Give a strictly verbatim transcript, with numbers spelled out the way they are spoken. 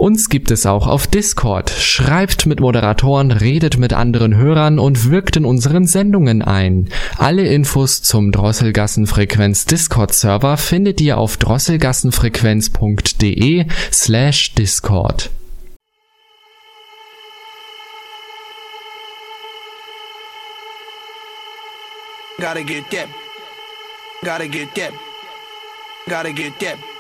Uns gibt es auch auf Discord. Schreibt mit Moderatoren, redet mit anderen Hörern und wirkt in unseren Sendungen ein. Alle Infos zum Drosselgassenfrequenz Discord-Server findet ihr auf drosselgassenfrequenz.de slash Discord. Gotta get that. Gotta get that. Gotta get that.